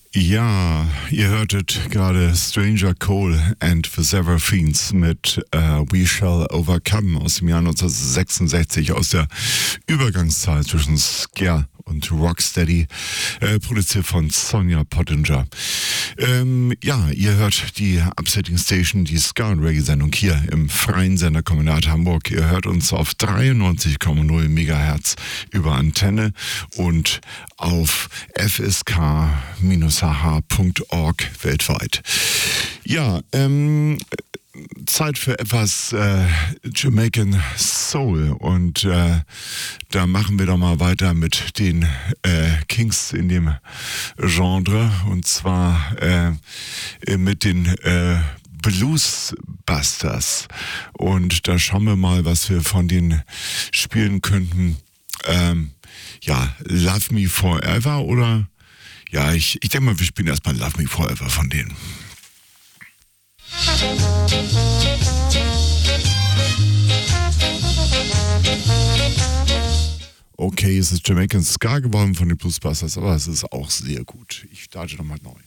Ja, ihr hörtet gerade Stranger Cole and the Seraphines mit We Shall Overcome aus dem Jahr 1966, aus der Übergangszeit zwischen Scare und Rocksteady, produziert von Sonja Pottinger. Ja, ihr hört die Upsetting Station, die Ska und Reggae-Sendung hier im freien Senderkombinat Hamburg. Ihr hört uns auf 93,0 Megahertz über Antenne und auf fsk-h.org weltweit. Ja, Zeit für etwas Jamaican Soul und da machen wir doch mal weiter mit den Kings in dem Genre und zwar mit den Bluesbusters und da schauen wir mal, was wir von denen spielen könnten. Ja, Love Me Forever oder ja, ich denke mal, wir spielen erstmal Love Me Forever von denen. Okay, es ist Jamaican Ska geworden von den Bluesbusters, aber es ist auch sehr gut. Ich starte nochmal neu.